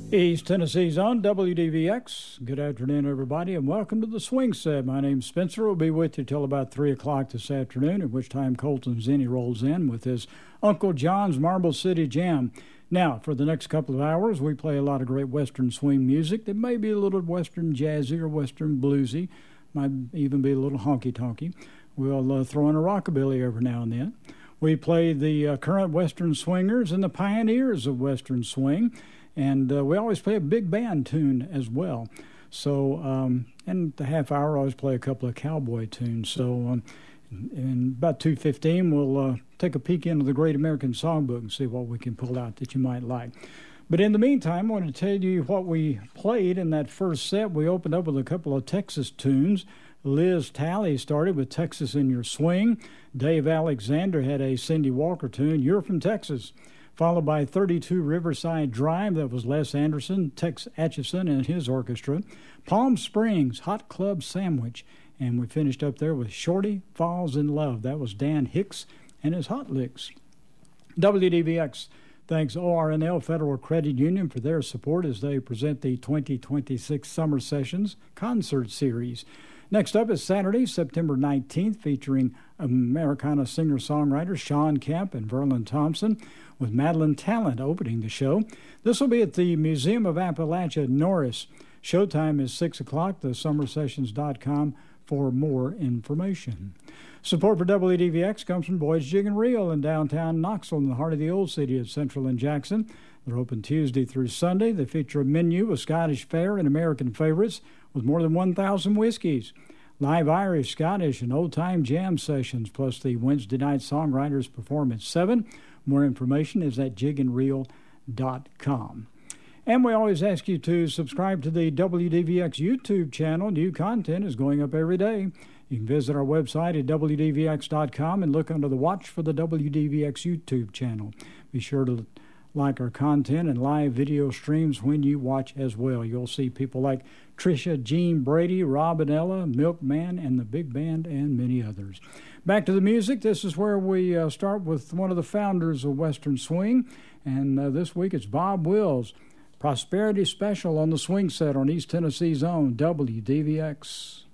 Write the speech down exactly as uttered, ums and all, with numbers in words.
East Tennessee's own W D V X. Good afternoon, everybody, and welcome to the Swing Set. My name's Spencer. We'll be with you till about three o'clock this afternoon, at which time Colton Zinni rolls in with his Uncle John's Marble City Jam. Now, for the next couple of hours, we play a lot of great Western swing music that may be a little Western jazzy or Western bluesy, might even be a little honky-tonky. We'll uh, throw in a rockabilly every now and then. We play the uh, current Western swingers and the pioneers of Western swing. And uh, we always play a big band tune as well. So, um, and the half hour, I always play a couple of cowboy tunes. So, um, in about two fifteen, we'll uh, take a peek into the Great American Songbook and see what we can pull out that you might like. But in the meantime, I want to tell you what we played in that first set. We opened up with a couple of Texas tunes. Liz Talley started with Texas in Your Swing. Dave Alexander had a Cindy Walker tune, You're from Texas, followed by thirty-two Riverside Drive. That was Les Anderson, Tex Atchison, and his orchestra. Palm Springs, Hot Club Sandwich. And we finished up there with Shorty Falls in Love. That was Dan Hicks and his Hot Licks. W D V X thanks O R N L Federal Credit Union for their support as they present the twenty twenty-six Summer Sessions Concert Series. Next up is Saturday, September nineteenth, featuring Americana singer-songwriter Sean Kemp and Verlon Thompson, with Madeline Talent opening the show. This will be at the Museum of Appalachia, Norris. Showtime is six o'clock, the summer sessions dot com for more information. Support for W D V X comes from Boyd's Jig and Reel in downtown Knoxville, in the heart of the old city of Central and Jackson. They're open Tuesday through Sunday. They feature a menu of Scottish fare and American favorites with more than one thousand whiskeys. Live Irish, Scottish, and old-time jam sessions, plus the Wednesday night songwriters perform at seven. More information is at jig and reel dot com. And we always ask you to subscribe to the W D V X YouTube channel. New content is going up every day. You can visit our website at w d v x dot com and look under the Watch for the W D V X YouTube channel. Be sure to like our content and live video streams when you watch as well. You'll see people like Trisha Jean Brady, Robin Ella, Milkman, and the Big Band, and many others. Back to the music. This is where we uh, start with one of the founders of Western Swing, and uh, this week it's Bob Wills. Prosperity Special on the Swing Set on East Tennessee's own W D V X.